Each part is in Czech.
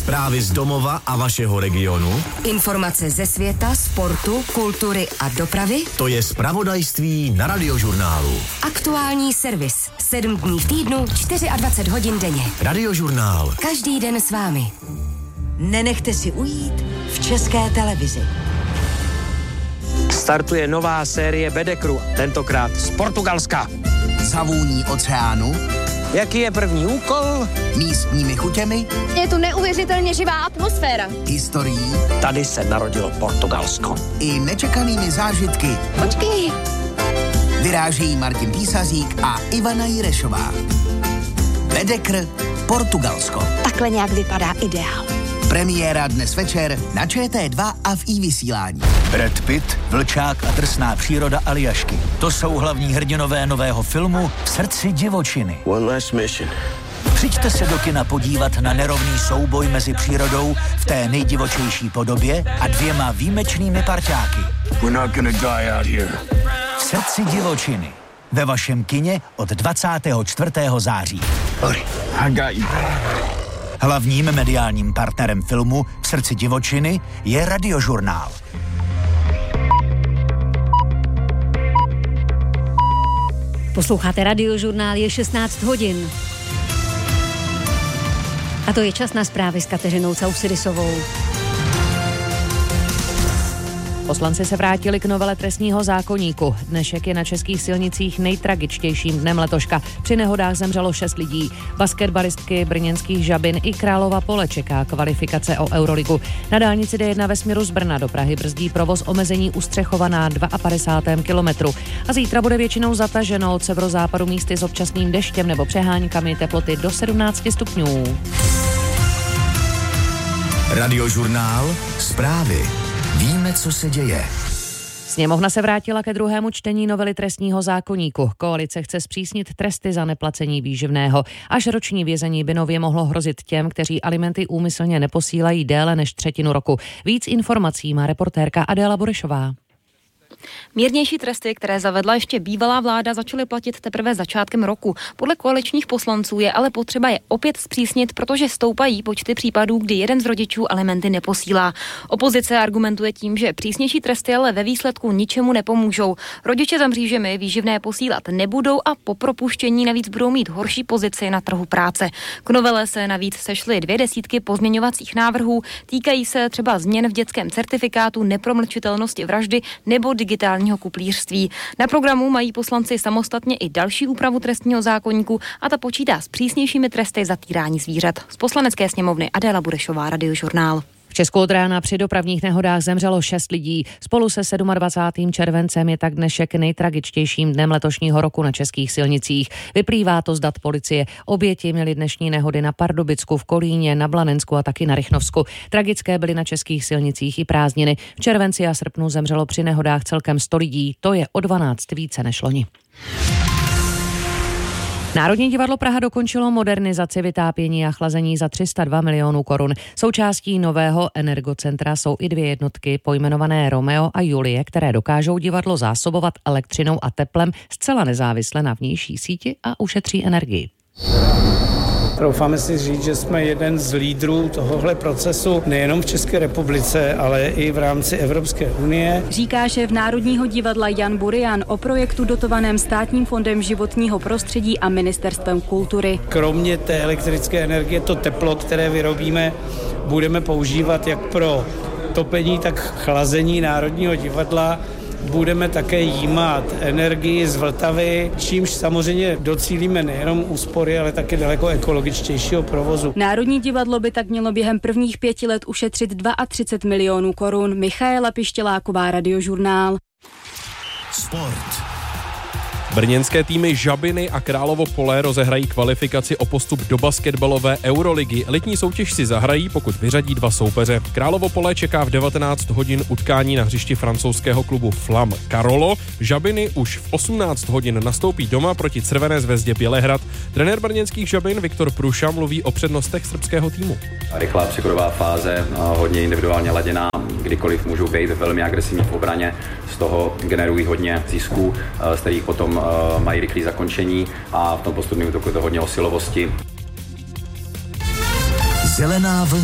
Zprávy z domova a vašeho regionu. Informace ze světa, sportu, kultury a dopravy. To je zpravodajství na Radiožurnálu. Aktuální servis. 7 dní v týdnu, 24 hodin denně. Radiožurnál. Každý den s vámi. Nenechte si ujít v České televizi. Startuje nová série Bedekru, tentokrát z Portugalska. Zavůní oceánu. Jaký je první úkol? Místními chutěmi. Je tu neuvěřitelně živá atmosféra. Historií. Tady se narodilo Portugalsko. I nečekanými zážitky. Počkej. Vyrážejí Martin Písařík a Ivana Jirešová. Bedekr, Portugalsko. Takhle nějak vypadá ideál. Premiéra dnes večer na ČT2 a v iVysílání. Brad Pitt, Vlčák a drsná příroda Aljašky. To jsou hlavní hrdinové nového filmu V srdci divočiny. One last mission. Přijďte se do kina podívat na nerovný souboj mezi přírodou v té nejdivočejší podobě a 2 výjimečnými parťáky. We're not gonna die out here. V srdci divočiny. Ve vašem kině od 24. září. Buddy, I got you. Hlavním mediálním partnerem filmu V srdci divočiny je Radiožurnál. Posloucháte Radiožurnál, je 16 hodin. A to je čas na zprávy s Kateřinou Caussidisovou. Poslanci se vrátili k novele trestního zákoníku. Dnešek je na českých silnicích nejtragičtějším dnem letoška. Při nehodách zemřelo 6 lidí. Basketbalistky brněnských Žabin i Králova Pole čeká kvalifikace o Euroligu. Na dálnici D1 ve směru z Brna do Prahy brzdí provoz omezení Ustřechova na 52. kilometru. A zítra bude většinou zataženo, od severozápadu místy s občasným deštěm nebo přeháňkami, teploty do 17 stupňů. Radiožurnál. Zprávy. Víme, co se děje. Sněmovna se vrátila ke druhému čtení novely trestního zákoníku. Koalice chce zpřísnit tresty za neplacení výživného. Až roční vězení by nově mohlo hrozit těm, kteří alimenty úmyslně neposílají déle než 1/3 roku. Víc informací má reportérka Adéla Borešová. Mírnější tresty, které zavedla ještě bývalá vláda, začaly platit teprve začátkem roku. Podle koaličních poslanců je ale potřeba je opět zpřísnit, protože stoupají počty případů, kdy jeden z rodičů alimenty neposílá. Opozice argumentuje tím, že přísnější tresty ale ve výsledku ničemu nepomůžou. Rodiče za mřížemi výživné posílat nebudou a po propuštění navíc budou mít horší pozici na trhu práce. K novele se navíc sešly 20 pozměňovacích návrhů, týkají se třeba změn v dětském certifikátu, nepromlčitelnosti vraždy nebo digitálního kuplířství. Na programu mají poslanci samostatně i další úpravu trestního zákoníku a ta počítá s přísnějšími tresty za týrání zvířat. Z Poslanecké sněmovny Adéla Burešová, Radiožurnál. V Česku od rána při dopravních nehodách zemřelo 6 lidí. Spolu se 27. červencem je tak dnešek nejtragičtějším dnem letošního roku na českých silnicích. Vyplývá to z dat policie. Oběti měly dnešní nehody na Pardubicku, v Kolíně, na Blanensku a taky na Rychnovsku. Tragické byly na českých silnicích i prázdniny. V červenci a srpnu zemřelo při nehodách celkem 100 lidí. To je o 12 více než loni. Národní divadlo Praha dokončilo modernizaci, vytápění a chlazení za 302 milionů korun. Součástí nového energocentra jsou i 2 jednotky pojmenované Romeo a Julie, které dokážou divadlo zásobovat elektřinou a teplem zcela nezávisle na vnější síti a ušetří energii. Doufáme si říct, že jsme jeden z lídrů tohohle procesu nejenom v České republice, ale i v rámci Evropské unie. Říká šéf Národního divadla Jan Burian o projektu dotovaném Státním fondem životního prostředí a Ministerstvem kultury. Kromě té elektrické energie, to teplo, které vyrobíme, budeme používat jak pro topení, tak chlazení Národního divadla. Budeme také jímat energii z Vltavy, čímž samozřejmě docílíme nejenom úspory, ale také daleko ekologičtějšího provozu. Národní divadlo by tak mělo během prvních 5 let ušetřit 32 milionů korun. Michaela Pištěláková, Radiožurnál. Sport. Brněnské týmy Žabiny a Královo Pole rozehrají kvalifikaci o postup do basketbalové Euroligy. Elitní soutěž si zahrají, pokud vyřadí 2 soupeře. Královo Pole čeká v 19 hodin utkání na hřišti francouzského klubu Flam Karolo. Žabiny už v 18 hodin nastoupí doma proti Crvené zvezdě Bělehrad. Trenér brněnských Žabin Viktor Pruša mluví o přednostech srbského týmu. Rychlá přechodová fáze, hodně individuálně laděná, kdykoliv můžou být velmi agresivní v obraně, z toho generují hodně zisků, z kterých potom mají rychlé zakončení a v tom postupném útoku je to hodně o silovosti. Zelená vlna.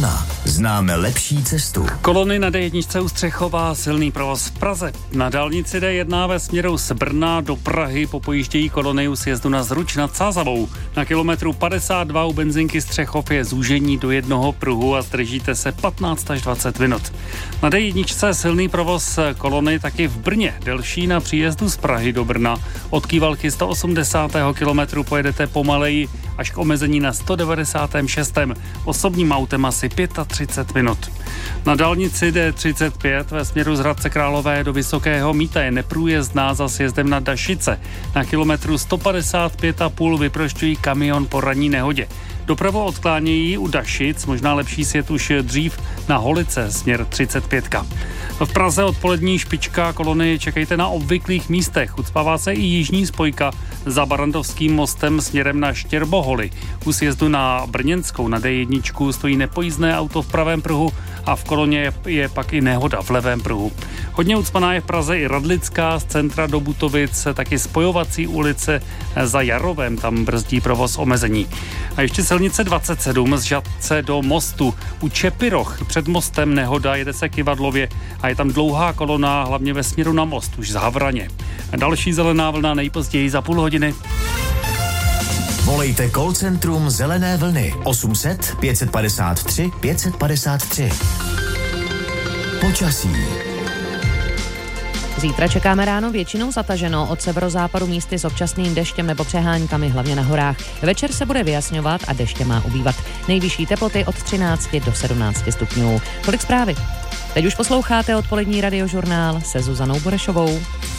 Známe lepší cestu. Kolony na D1 u Střechova, silný provoz v Praze. Na dálnici D1 ve směru z Brna do Prahy popojíždějí kolony u sjezdu na Zruč nad Sázavou. Na kilometru 52 u benzinky Střechov je zúžení do jednoho pruhu a zdržíte se 15 až 20 minut. Na D1 silný provoz kolony taky v Brně, delší na příjezdu z Prahy do Brna. Od Kývalky 180. kilometru pojedete pomaleji až k omezení na 196. Osobním autem asi 35 minut. Na dálnici D35 ve směru z Hradce Králové do Vysokého Mýta je neprůjezdná za sjezdem na Dašice. Na kilometru 155,5 vyprošťují kamion po ranní nehodě. Dopravu odklánějí u Dašic, možná lepší sjet už dřív na Holice, směr 35. V Praze odpolední špička, kolony čekejte na obvyklých místech. Ucpává se i jižní spojka za Barandovským mostem směrem na Štěrboholy. U sjezdu na Brněnskou na D1 stojí nepojízdné auto v pravém pruhu a v koloně je pak i nehoda v levém pruhu. Hodně ucpaná je v Praze i Radlická, z centra do Butovic, taky spojovací ulice za Jarovem, tam brzdí provoz omezení. A ještě silnice 27 z Žatce do Mostu. U Čepiroch před mostem nehoda, jede se Kyvadlově a je tam dlouhá kolona, hlavně ve směru na most, už z Havraně. Další zelená vlna nejpozději za půl hodiny. Volejte call centrum Zelené vlny 800 553 553. Počasí. Zítra čekáme ráno většinou zataženo, od severozápadu místy s občasným deštěm nebo přeháňkami, hlavně na horách. Večer se bude vyjasňovat a deště má ubývat. Nejvyšší teploty od 13 do 17 stupňů. Tolik zprávy. Teď už posloucháte odpolední radiožurnál se Zuzanou Burešovou.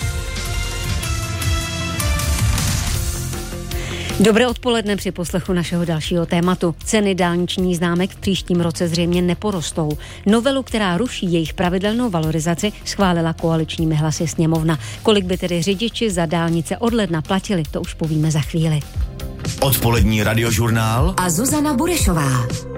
Dobré odpoledne při poslechu našeho dalšího tématu. Ceny dálničních známek v příštím roce zřejmě neporostou. Novelu, která ruší jejich pravidelnou valorizaci, schválila koaličními hlasy sněmovna. Kolik by tedy řidiči za dálnice od ledna platili, to už povíme za chvíli. Odpolední radiožurnál a Zuzana Burešová.